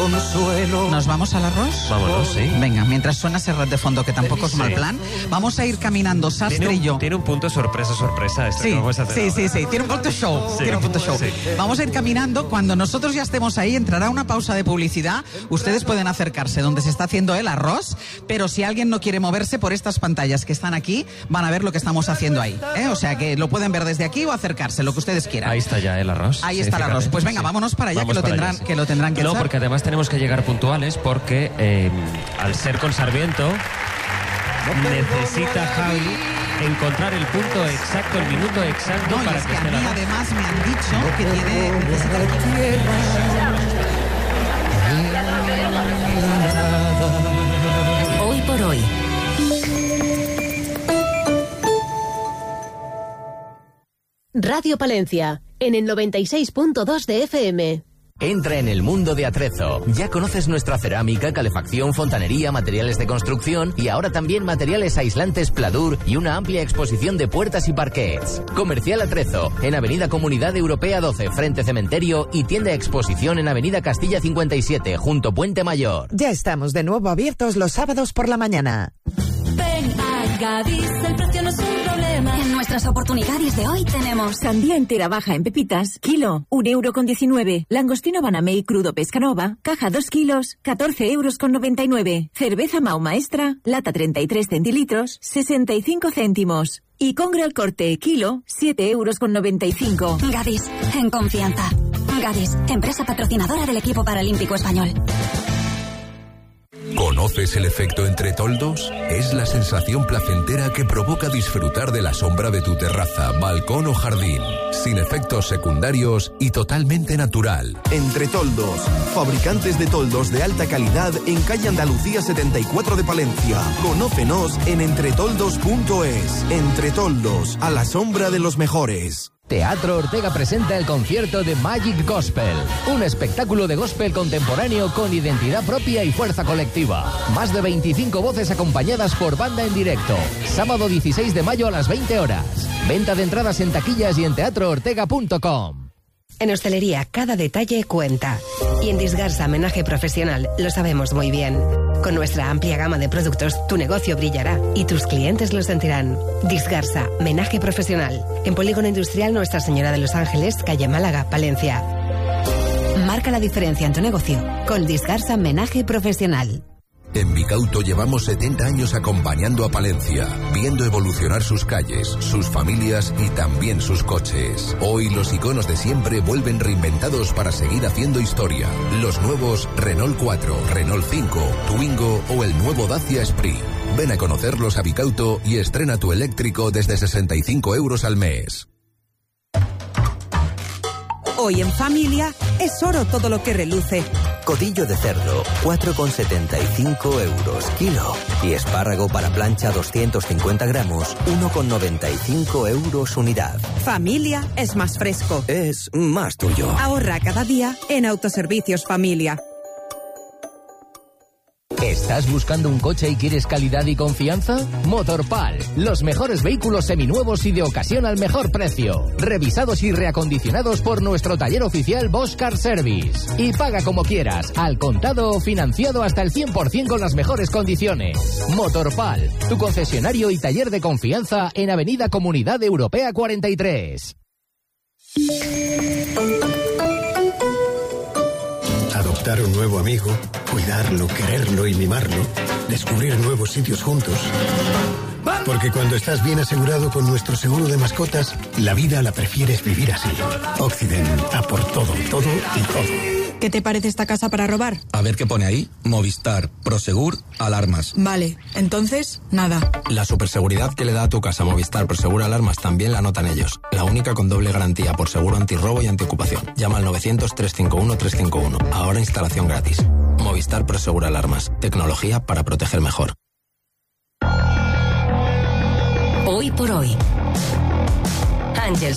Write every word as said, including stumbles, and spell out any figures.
consuelo. ¿Nos vamos al arroz? Vámonos, sí. Venga, mientras suena ese rat de fondo, que tampoco es mal plan, vamos a ir caminando Sastre Tiene un, y yo. Tiene un punto sorpresa, sorpresa. Esto Sí, que vamos a hacer sí, ahora. sí, sí, tiene un punto show, Sí, tiene un punto show. sí. Vamos a ir caminando, cuando nosotros ya estemos ahí, entrará una pausa de publicidad, ustedes pueden acercarse donde se está haciendo el arroz, pero si alguien no quiere moverse por estas pantallas que están aquí, van a ver lo que estamos haciendo ahí, ¿eh? O sea que lo pueden ver desde aquí o acercarse, lo que ustedes quieran. Ahí está ya el arroz. Ahí Sí, está el fíjate. arroz. Pues venga, Sí. vámonos para allá, Vamos que lo para tendrán, allá. que lo tendrán que No, echar. porque además tenemos que llegar puntuales porque eh, al ser con Sarmiento necesita Javi encontrar el punto exacto, el minuto exacto No, y para es que que a esté mí el arroz. además me han dicho que tiene... necesita- Hoy por hoy. Radio Palencia, en el noventa y seis punto dos de F M. Entra en el mundo de Atrezo. Ya conoces nuestra cerámica, calefacción, fontanería, materiales de construcción y ahora también materiales aislantes Pladur y una amplia exposición de puertas y parquets. Comercial Atrezo, en Avenida Comunidad Europea doce, frente Cementerio, y tienda exposición en Avenida Castilla cincuenta y siete, junto Puente Mayor. Ya estamos de nuevo abiertos los sábados por la mañana. Ven a Gadis, el precio no es un problema. En nuestras oportunidades de hoy tenemos sandía entera baja en pepitas, kilo, un euro con diecinueve. Langostino Banamey crudo Pescanova, caja dos kilos, catorce euros con noventa y nueve. Cerveza Mau Maestra, lata treinta y tres centilitros, sesenta y cinco céntimos. Y Congre al corte, kilo, siete euros con noventa y cinco. Gadis, en confianza. Gadis, empresa patrocinadora del equipo paralímpico español. ¿Conoces el efecto entre toldos? Es la sensación placentera que provoca disfrutar de la sombra de tu terraza, balcón o jardín, sin efectos secundarios y totalmente natural. Entre Toldos, fabricantes de toldos de alta calidad en calle Andalucía setenta y cuatro de Palencia. Conócenos en entretoldos punto es. Entre Toldos, a la sombra de los mejores. Teatro Ortega presenta el concierto de Magic Gospel, un espectáculo de gospel contemporáneo con identidad propia y fuerza colectiva. Más de veinticinco voces acompañadas por banda en directo. Sábado dieciséis de mayo a las veinte horas. Venta de entradas en taquillas y en teatro ortega punto com. En hostelería, cada detalle cuenta. Y en Disgarsa Menaje Profesional lo sabemos muy bien. Con nuestra amplia gama de productos, tu negocio brillará y tus clientes lo sentirán. Disgarsa Menaje Profesional. En Polígono Industrial Nuestra Señora de los Ángeles, calle Málaga, Palencia. Marca la diferencia en tu negocio con Disgarsa Menaje Profesional. En Bicauto llevamos setenta años acompañando a Palencia, viendo evolucionar sus calles, sus familias y también sus coches. Hoy los iconos de siempre vuelven reinventados para seguir haciendo historia. Los nuevos Renault cuatro, Renault cinco, Twingo o el nuevo Dacia Esprit. Ven a conocerlos a Bicauto y estrena tu eléctrico desde sesenta y cinco euros al mes. Hoy en familia es oro todo lo que reluce. Codillo de cerdo, cuatro con setenta y cinco euros kilo. Y espárrago para plancha doscientos cincuenta gramos, uno con noventa y cinco euros unidad. Familia es más fresco. Es más tuyo. Ahorra cada día en Autoservicios Familia. ¿Estás buscando un coche y quieres calidad y confianza? Motorpal, los mejores vehículos seminuevos y de ocasión al mejor precio. Revisados y reacondicionados por nuestro taller oficial Bosch Car Service. Y paga como quieras, al contado o financiado hasta el cien por ciento con las mejores condiciones. Motorpal, tu concesionario y taller de confianza en Avenida Comunidad Europea cuarenta y tres. Adoptar un nuevo amigo, cuidarlo, quererlo y mimarlo, descubrir nuevos sitios juntos. Porque cuando estás bien asegurado con nuestro seguro de mascotas, la vida la prefieres vivir así. Occident, a por todo, todo y todo. ¿Qué te parece esta casa para robar? A ver qué pone ahí. Movistar, Prosegur, alarmas. Vale, entonces, nada. La superseguridad que le da a tu casa Movistar Prosegur Alarmas también la notan ellos. La única con doble garantía por seguro antirrobo y antiocupación. Llama al novecientos, trescientos cincuenta y uno, trescientos cincuenta y uno. Ahora instalación gratis. Movistar Prosegur Alarmas. Tecnología para proteger mejor. Hoy por hoy. Ángels